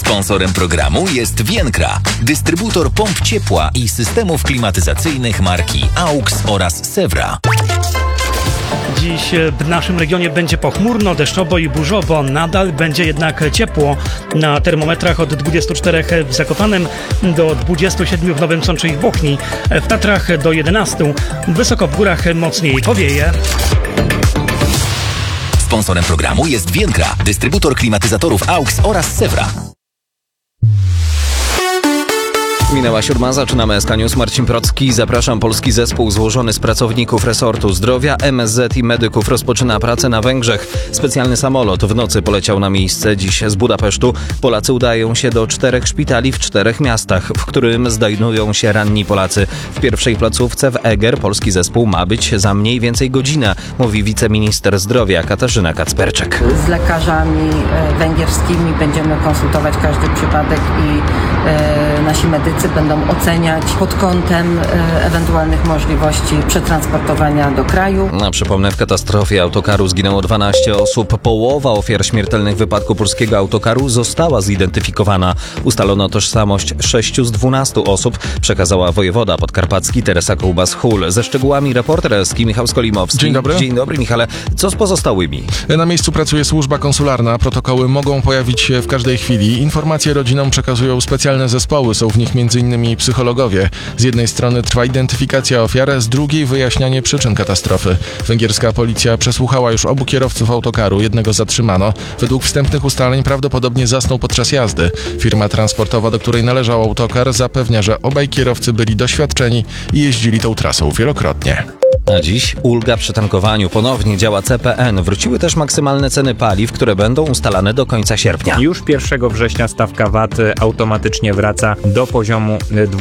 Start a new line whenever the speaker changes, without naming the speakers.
Sponsorem programu jest Vienkra, dystrybutor pomp ciepła i systemów klimatyzacyjnych marki AUX oraz Sewra.
Dziś w naszym regionie będzie pochmurno, deszczowo i burzowo. Nadal będzie jednak ciepło. Na termometrach od 24 w Zakopanem do 27 w Nowym Sączu i w Bochni. W Tatrach do 11. Wysoko w górach mocniej powieje.
Sponsorem programu jest Vienkra, dystrybutor klimatyzatorów AUX oraz Sewra.
Minęła 7, zaczynamy SK News. Marcin Procki. Zapraszam. Polski zespół złożony z pracowników resortu zdrowia, MSZ i medyków rozpoczyna pracę na Węgrzech. Specjalny samolot w nocy poleciał na miejsce. Dziś z Budapesztu Polacy udają się do 4 szpitali w 4 miastach, w którym znajdują się ranni Polacy. W pierwszej placówce w Eger polski zespół ma być za mniej więcej godzinę, mówi wiceminister zdrowia Katarzyna Kacperczak.
Z lekarzami węgierskimi będziemy konsultować każdy przypadek i nasi medycy będą oceniać pod kątem ewentualnych możliwości przetransportowania do kraju.
Przypomnę, w katastrofie autokaru zginęło 12 osób. Połowa ofiar śmiertelnych wypadku polskiego autokaru została zidentyfikowana. Ustalono tożsamość 6 z 12 osób, przekazała wojewoda podkarpacki Teresa Kołbas-Hul. Ze szczegółami reporter SK Michał Skolimowski.
Dzień dobry.
Dzień dobry, Michale. Co z pozostałymi?
Na miejscu pracuje służba konsularna. Protokoły mogą pojawić się w każdej chwili. Informacje rodzinom przekazują specjalne zespoły. Są w nich m.in. psychologowie. Z jednej strony trwa identyfikacja ofiar, z drugiej wyjaśnianie przyczyn katastrofy. Węgierska policja przesłuchała już obu kierowców autokaru, jednego zatrzymano. Według wstępnych ustaleń prawdopodobnie zasnął podczas jazdy. Firma transportowa, do której należał autokar, zapewnia, że obaj kierowcy byli doświadczeni i jeździli tą trasą wielokrotnie.
A dziś ulga przy tankowaniu. Ponownie działa CPN. Wróciły też maksymalne ceny paliw, które będą ustalane do końca sierpnia.
Już 1 września stawka VAT automatycznie wraca do poziomu